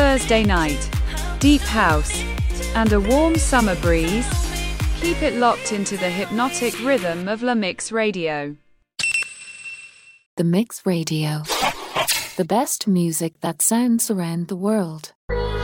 Thursday night, deep house, and a warm summer breeze? Keep it locked into the hypnotic rhythm of La Mix Radio. The Mix Radio. The best music that sounds around the world.